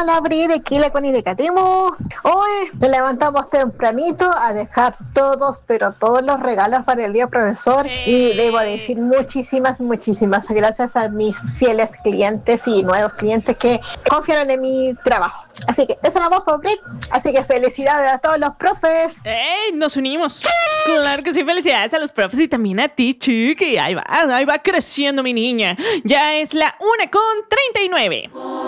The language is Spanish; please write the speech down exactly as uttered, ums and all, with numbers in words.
Hola, Bri, de Kila, con y de Catemo. Hoy nos levantamos tempranito a dejar todos, pero todos los regalos para el día profesor. Eh. Y debo decir muchísimas, muchísimas gracias a mis fieles clientes y nuevos clientes que confiaron en mi trabajo. Así que esa es la voz por Bri. Así que felicidades a todos los profes. ¡Ey! Nos unimos. Claro que sí, felicidades a los profes y también a ti, chiqui. Ahí va, ahí va creciendo mi niña. Ya es la una con treinta y nueve.